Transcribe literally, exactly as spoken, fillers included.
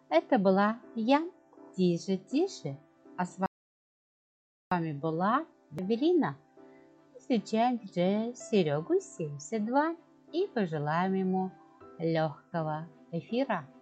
Это была я, Тише, Тише. А с вами была Эвелина. Встречаем же Серегу семьдесят два и пожелаем ему легкого эфира.